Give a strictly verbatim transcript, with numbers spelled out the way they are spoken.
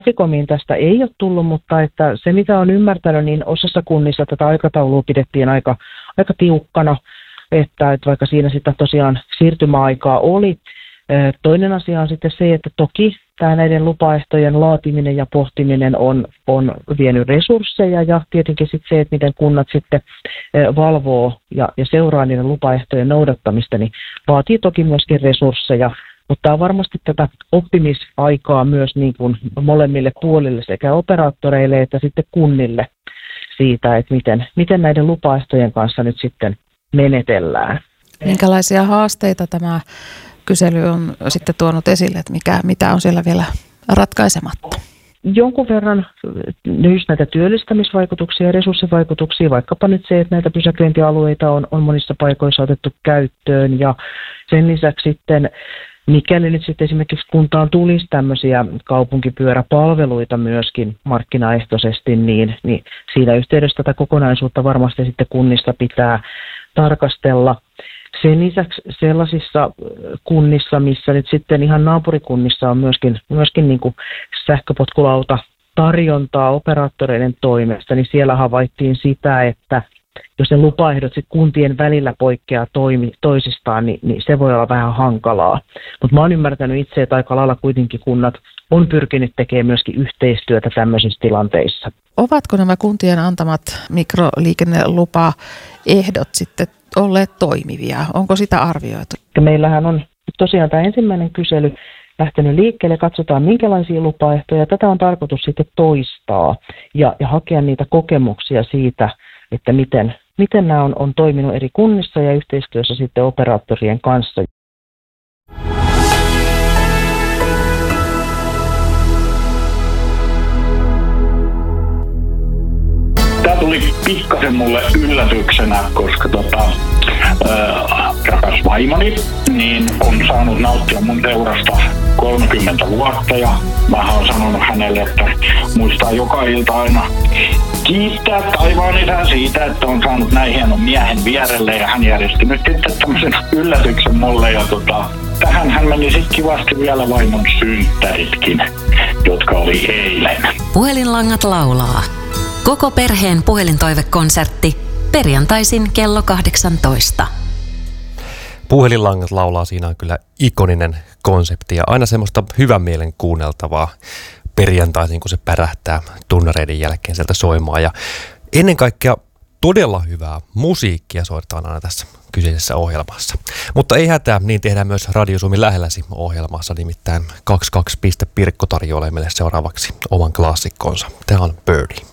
Traficomiin tästä ei ole tullut, mutta että se mitä on ymmärtänyt, niin osassa kunnissa tätä aikataulua pidettiin aika, aika tiukkana, että, että vaikka siinä sitä tosiaan siirtymäaikaa oli. Toinen asia on sitten se, että toki tämä näiden lupaehtojen laatiminen ja pohtiminen on, on vienyt resursseja ja tietenkin sitten se, että miten kunnat sitten valvoo ja, ja seuraa niiden lupaehtojen noudattamista, niin vaatii toki myöskin resursseja. Mutta tämä on varmasti tätä oppimisaikaa myös niin kuin molemmille puolille sekä operaattoreille että sitten kunnille siitä, että miten, miten näiden lupaehtojen kanssa nyt sitten menetellään. Minkälaisia haasteita tämä kysely on sitten tuonut esille, että mikä, mitä on siellä vielä ratkaisematta? Jonkun verran nyt näitä työllistämisvaikutuksia ja resurssivaikutuksia, vaikkapa nyt se, että näitä pysäköintialueita on, on monissa paikoissa otettu käyttöön ja sen lisäksi sitten mikäli nyt sitten esimerkiksi kuntaan tulisi tämmöisiä kaupunkipyöräpalveluita myöskin markkinaehtoisesti, niin, niin siinä yhteydessä tätä kokonaisuutta varmasti sitten kunnissa pitää tarkastella. Sen lisäksi sellaisissa kunnissa, missä nyt sitten ihan naapurikunnissa on myöskin, myöskin niin kuin sähköpotkulauta tarjontaa operaattoreiden toimesta, niin siellä havaittiin sitä, että jos ne lupaehdot sitten kuntien välillä poikkeaa toimi, toisistaan, niin, niin se voi olla vähän hankalaa. Mutta mä oon ymmärtänyt itse, että aika lailla kuitenkin kunnat on pyrkinyt tekemään myöskin yhteistyötä tämmöisissä tilanteissa. Ovatko nämä kuntien antamat mikroliikennelupaehdot sitten olleet toimivia? Onko sitä arvioitu? Meillähän on tosiaan tämä ensimmäinen kysely lähtenyt liikkeelle, katsotaan minkälaisia lupaehtoja. Tätä on tarkoitus sitten toistaa ja, ja hakea niitä kokemuksia siitä, että miten, miten nämä on, on toiminut eri kunnissa ja yhteistyössä sitten operaattorien kanssa. Tämä tuli pikkasen mulle yllätyksenä, koska tota, äh, rakas vaimoni niin on saanut nauttia mun seurasta kolmekymmentä vuotta ja mä oon sanonut hänelle, että muistaa joka ilta aina kiittää taivaan isän siitä, että on saanut näin hienon miehen vierelle ja hän järjesti nyt sitten tämmöisen yllätyksen mulle ja tota, tähän hän meni sitten kivasti vielä vaimon synttäritkin, jotka oli eilen. Puhelinlangat laulaa. Koko perheen puhelintoivekonsertti perjantaisin kello kahdeksantoista. Puhelinlangat laulaa, siinä on kyllä ikoninen konsepti ja aina semmoista hyvän mielen kuunneltavaa perjantaisin, kun se pärähtää tunnareiden jälkeen sieltä soimaan. Ja ennen kaikkea todella hyvää musiikkia soitetaan aina tässä kyseisessä ohjelmassa. Mutta ei hätää, niin tehdään myös Radio Suomi lähelläsi -ohjelmassa, nimittäin kaksikymmentäkaksi Pirkko tarjoilee meille seuraavaksi oman klassikkonsa. Tämä on Birdie.